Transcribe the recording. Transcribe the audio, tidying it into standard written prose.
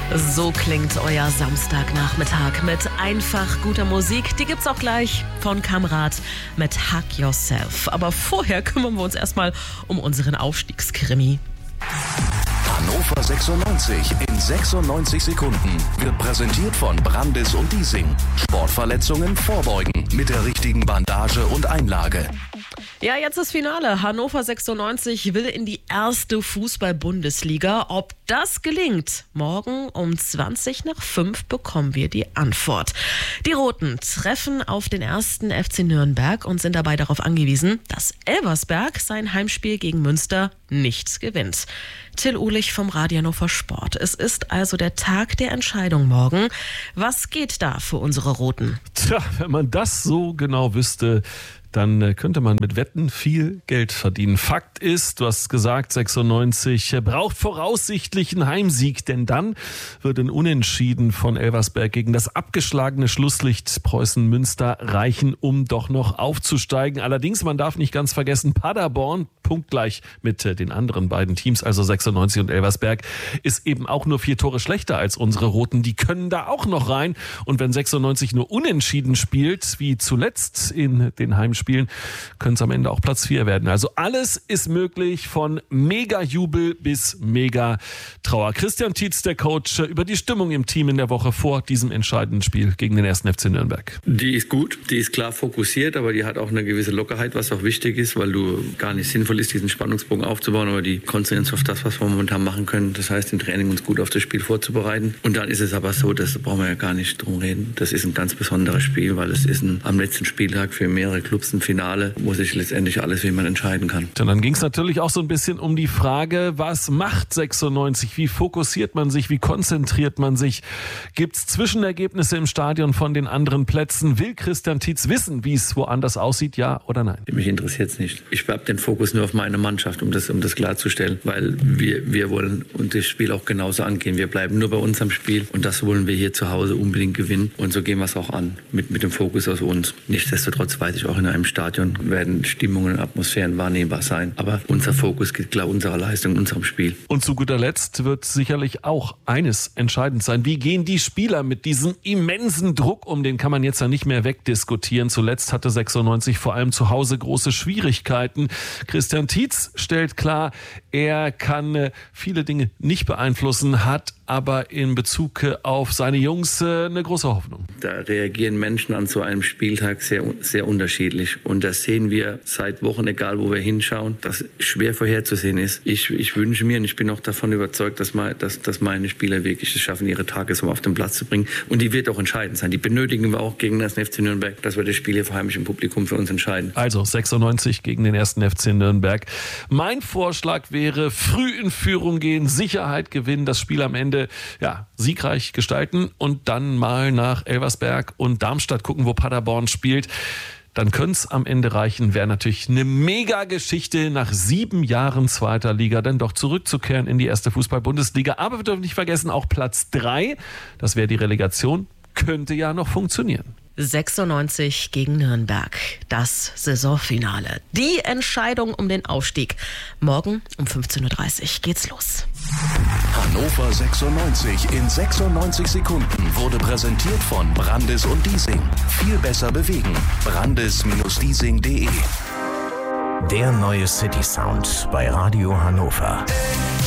So klingt euer Samstagnachmittag mit einfach guter Musik. Die gibt's auch gleich von Kamrat mit Hug Yourself. Aber vorher kümmern wir uns erstmal um unseren Aufstiegskrimi. Hannover 96 in 96 Sekunden wird präsentiert von Brandis und Diesing. Sportverletzungen vorbeugen mit der richtigen Bandage und Einlage. Ja, jetzt das Finale. Hannover 96 will in die erste Fußball-Bundesliga. Ob das gelingt? Morgen um 5:20 bekommen wir die Antwort. Die Roten treffen auf den ersten FC Nürnberg und sind dabei darauf angewiesen, dass Elversberg sein Heimspiel gegen Münster nicht gewinnt. Till Uhlich vom Radio Hannover Sport. Es ist also der Tag der Entscheidung morgen. Was geht da für unsere Roten? Tja, wenn man das so genau wüsste, dann könnte man mit Wetten viel Geld verdienen. Fakt ist, du hast gesagt, 96 braucht voraussichtlich einen Heimsieg, denn dann wird ein Unentschieden von Elversberg gegen das abgeschlagene Schlusslicht Preußen-Münster reichen, um doch noch aufzusteigen. Allerdings, man darf nicht ganz vergessen, Paderborn, punktgleich mit den anderen beiden Teams, also 96 und Elversberg, ist eben auch nur 4 Tore schlechter als unsere Roten. Die können da auch noch rein. Und wenn 96 nur unentschieden spielt, wie zuletzt in den Heimspielen, können es am Ende auch Platz 4 werden. Also alles ist möglich, von Mega-Jubel bis Mega-Trauer. Christian Tietz, der Coach, über die Stimmung im Team in der Woche vor diesem entscheidenden Spiel gegen den 1. FC Nürnberg. Die ist gut, die ist klar fokussiert, aber die hat auch eine gewisse Lockerheit, was auch wichtig ist, weil du gar nicht sinnvoll ist, diesen Spannungsbogen aufzubauen, aber die konzentrieren uns auf das, was wir momentan machen können. Das heißt, im Training uns gut auf das Spiel vorzubereiten. Und dann ist es aber so, das brauchen wir ja gar nicht drum reden. Das ist ein ganz besonderes Spiel, weil es ist am letzten Spieltag für mehrere Clubs ein Finale, wo sich letztendlich alles wie man entscheiden kann. Und dann ging es natürlich auch so ein bisschen um die Frage, was macht 96? Wie fokussiert man sich? Wie konzentriert man sich? Gibt es Zwischenergebnisse im Stadion von den anderen Plätzen? Will Christian Tietz wissen, wie es woanders aussieht? Ja oder nein? Mich interessiert es nicht. Ich habe den Fokus nur auf meine Mannschaft, um das klarzustellen, weil wir wollen und das Spiel auch genauso angehen. Wir bleiben nur bei unserem Spiel und das wollen wir hier zu Hause unbedingt gewinnen und so gehen wir es auch an, mit dem Fokus auf uns. Nichtsdestotrotz weiß ich, auch in einem Stadion werden Stimmungen und Atmosphären wahrnehmbar sein, aber unser Fokus geht klar unserer Leistung, unserem Spiel. Und zu guter Letzt wird sicherlich auch eines entscheidend sein. Wie gehen die Spieler mit diesem immensen Druck um? Den kann man jetzt ja nicht mehr wegdiskutieren. Zuletzt hatte 96 vor allem zu Hause große Schwierigkeiten. Christian Tietz stellt klar, er kann viele Dinge nicht beeinflussen, hat aber in Bezug auf seine Jungs eine große Hoffnung. Da reagieren Menschen an so einem Spieltag sehr, sehr unterschiedlich. Und das sehen wir seit Wochen, egal wo wir hinschauen, dass schwer vorherzusehen ist. Ich wünsche mir und ich bin auch davon überzeugt, dass meine Spieler wirklich es schaffen, ihre Tagesform auf den Platz zu bringen. Und die wird auch entscheidend sein. Die benötigen wir auch gegen das FC Nürnberg, dass wir das Spiel hier vor heimischem Publikum für uns entscheiden. Also 96 gegen den 1. FC Nürnberg. Mein Vorschlag wäre, früh in Führung gehen, Sicherheit gewinnen, das Spiel am Ende siegreich gestalten und dann mal nach Elversberg und Darmstadt gucken, wo Paderborn spielt. Dann könnte es am Ende reichen. Wäre natürlich eine Mega-Geschichte, nach 7 Jahren zweiter Liga dann doch zurückzukehren in die erste Fußball-Bundesliga. Aber wir dürfen nicht vergessen, auch Platz 3, das wäre die Relegation, könnte ja noch funktionieren. 96 gegen Nürnberg, das Saisonfinale. Die Entscheidung um den Aufstieg. Morgen um 15:30 Uhr geht's los. Hannover 96 in 96 Sekunden wurde präsentiert von Brandis und Diesing. Viel besser bewegen. Brandis-Diesing.de. Der neue City Sound bei Radio Hannover.